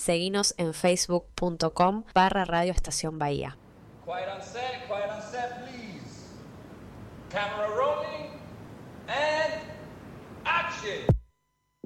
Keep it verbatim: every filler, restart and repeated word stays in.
Seguinos en facebook.com barra Radio Estación Bahía. Quiet on set, quiet on set, please. Camera rolling.